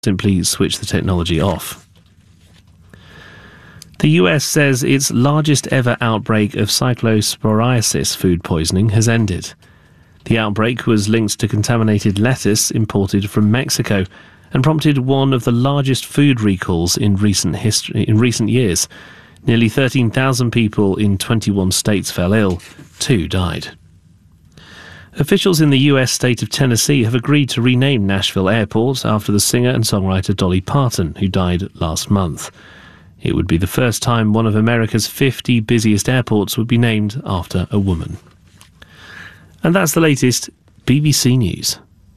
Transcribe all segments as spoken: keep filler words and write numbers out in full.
simply switch the technology off. The U S says its largest ever outbreak of cyclosporiasis food poisoning has ended. The outbreak was linked to contaminated lettuce imported from Mexico and prompted one of the largest food recalls in recent history in recent years. Nearly thirteen thousand people in twenty-one states fell ill. Two died. Officials in the U S state of Tennessee have agreed to rename Nashville Airport after the singer and songwriter Dolly Parton, who died last month. It would be the first time one of America's fifty busiest airports would be named after a woman. And that's the latest B B C News.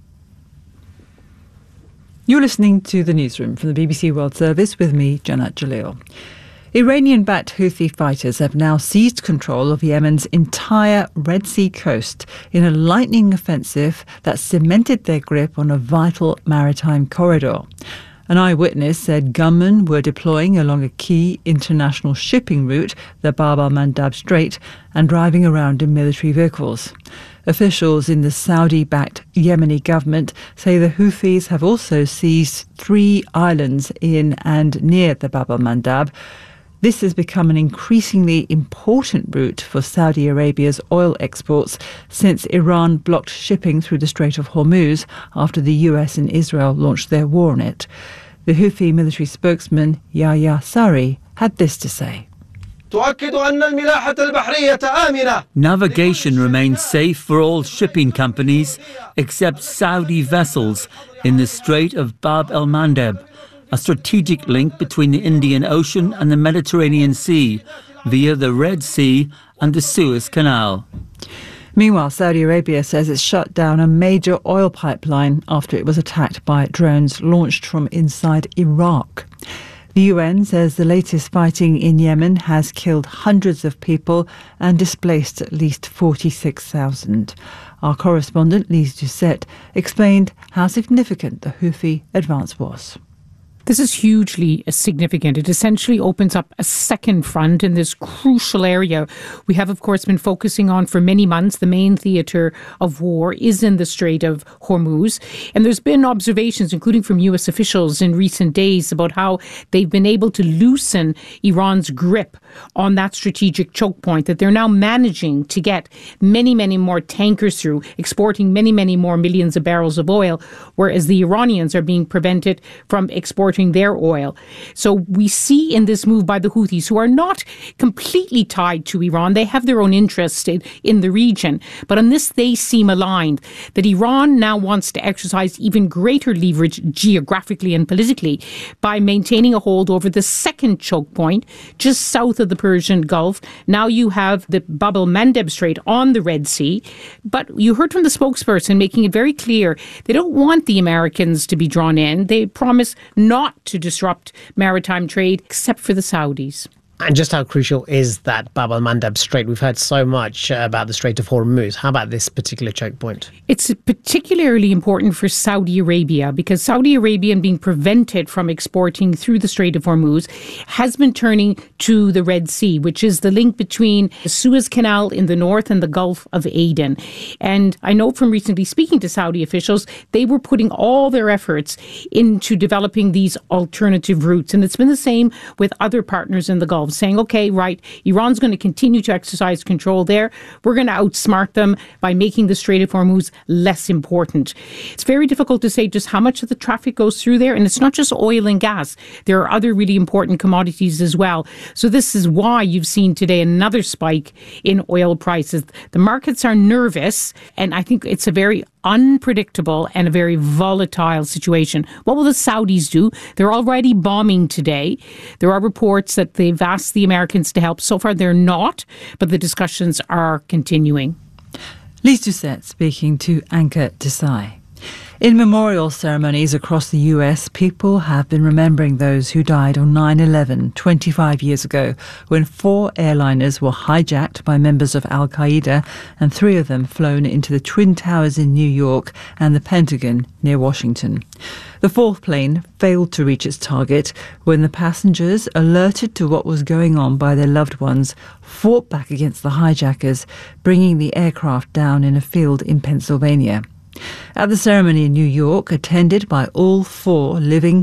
You're listening to the newsroom from the B B C World Service with me, Janat Jalil. Iranian-backed Houthi fighters have now seized control of Yemen's entire Red Sea coast in a lightning offensive that cemented their grip on a vital maritime corridor. An eyewitness said gunmen were deploying along a key international shipping route, the Bab al-Mandab Strait, and driving around in military vehicles. Officials in the Saudi-backed Yemeni government say the Houthis have also seized three islands in and near the Bab al-Mandab. This has become an increasingly important route for Saudi Arabia's oil exports since Iran blocked shipping through the Strait of Hormuz after the U S and Israel launched their war on it. The Houthi military spokesman Yahya Sari had this to say. Navigation remains safe for all shipping companies except Saudi vessels in the Strait of Bab el-Mandeb, a strategic link between the Indian Ocean and the Mediterranean Sea via the Red Sea and the Suez Canal. Meanwhile, Saudi Arabia says it's shut down a major oil pipeline after it was attacked by drones launched from inside Iraq. The U N says the latest fighting in Yemen has killed hundreds of people and displaced at least forty-six thousand. Our correspondent, Lise Doucette, explained how significant the Houthi advance was. This is hugely significant. It essentially opens up a second front in this crucial area we have, of course, been focusing on for many months. The main theatre of war is in the Strait of Hormuz. And there's been observations, including from U S officials in recent days, about how they've been able to loosen Iran's grip on that strategic choke point, that they're now managing to get many, many more tankers through, exporting many, many more millions of barrels of oil, whereas the Iranians are being prevented from exporting their oil. So we see in this move by the Houthis, who are not completely tied to Iran, they have their own interest in, in the region, but on this they seem aligned, that Iran now wants to exercise even greater leverage geographically and politically by maintaining a hold over the second choke point just south of the Persian Gulf. Now you have the Bab el-Mandeb Strait on the Red Sea, but you heard from the spokesperson making it very clear they don't want the Americans to be drawn in. They promise not to disrupt maritime trade, except for the Saudis. And just how crucial is that Bab el-Mandeb Strait? We've heard so much uh, about the Strait of Hormuz. How about this particular choke point? It's particularly important for Saudi Arabia because Saudi Arabia, being prevented from exporting through the Strait of Hormuz, has been turning to the Red Sea, which is the link between the Suez Canal in the north and the Gulf of Aden. And I know from recently speaking to Saudi officials, they were putting all their efforts into developing these alternative routes. And it's been the same with other partners in the Gulf, saying, okay, right, Iran's going to continue to exercise control there. We're going to outsmart them by making the Strait of Hormuz less important. It's very difficult to say just how much of the traffic goes through there. And it's not just oil and gas. There are other really important commodities as well. So this is why you've seen today another spike in oil prices. The markets are nervous, and I think it's a very unpredictable and a very volatile situation. What will the Saudis do? They're already bombing today. There are reports that they've asked the Americans to help. So far, they're not, but the discussions are continuing. Lise Doucette speaking to Anka Desai. In memorial ceremonies across the U S, people have been remembering those who died on nine eleven twenty-five years ago, when four airliners were hijacked by members of Al-Qaeda and three of them flown into the Twin Towers in New York and the Pentagon near Washington. The fourth plane failed to reach its target when the passengers, alerted to what was going on by their loved ones, fought back against the hijackers, bringing the aircraft down in a field in Pennsylvania. At the ceremony in New York, attended by all four living